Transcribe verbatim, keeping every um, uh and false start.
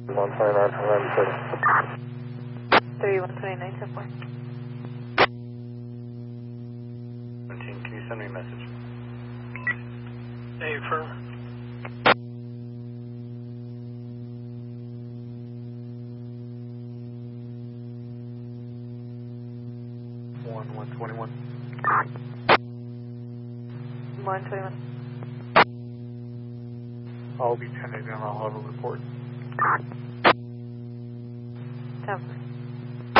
one twenty-nine, eleven thirty. three one twenty-nine, ten four. seventeen, can you send me a message? Hey, firm. one one twenty-one. one twenty-one. I'll be tending and I'll have a report. ten four.